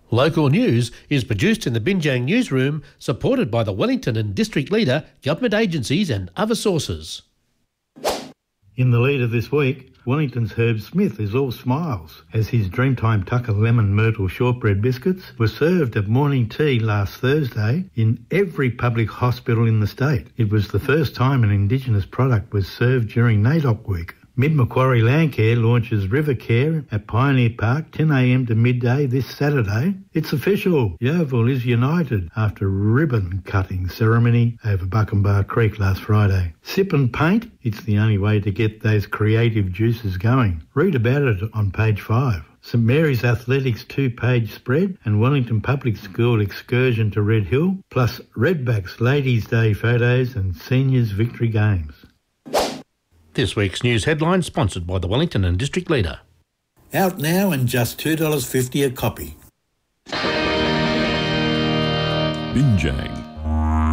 Local news is produced in the Binjang newsroom, supported by the Wellington and District Leader, government agencies and other sources. In the leader this week, Wellington's Herb Smith is all smiles as his Dreamtime Tucker Lemon Myrtle Shortbread biscuits were served at morning tea last Thursday in every public hospital in the state. It was the first time an Indigenous product was served during NAIDOC week. Mid Macquarie Landcare launches River Care at Pioneer Park 10am to midday this Saturday. It's official. Yeovil is united after ribbon cutting ceremony over Buckenbar Creek last Friday. Sip and paint. It's the only way to get those creative juices going. Read about it on page 5. St Mary's Athletics 2-page spread and Wellington Public School excursion to Red Hill, plus Redbacks Ladies' Day photos and Seniors Victory Games. This week's news headline sponsored by the Wellington and District Leader. Out now and just $2.50 a copy. Binjang.